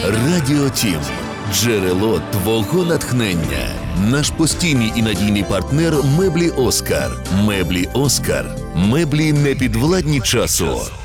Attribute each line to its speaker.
Speaker 1: Радіо Тім. Джерело твого натхнення. Наш постійний і надійний партнер – меблі «Оскар». Меблі «Оскар». Меблі непідвладні часу.